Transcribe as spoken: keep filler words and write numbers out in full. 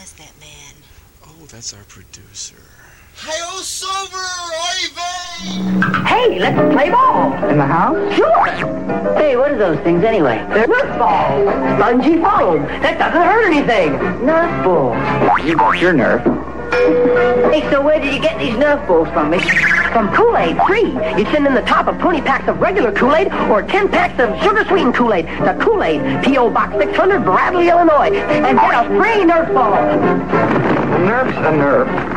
was that man? Oh, that's our producer. Hi-yo, sober, oy vey! Hey, let's play ball. In the house? Sure. Hey, what are those things anyway? They're Nerf balls. Spongy foam. That doesn't hurt anything. Nerf balls. You got your Nerf. Hey, so where did you get these Nerf balls from, Miss? From Kool-Aid, free. You send in the top of twenty packs of regular Kool-Aid or ten packs of sugar-sweetened Kool-Aid to Kool-Aid, P O. Box six hundred, Bradley, Illinois, and get a free Nerf ball. A Nerf's a Nerf.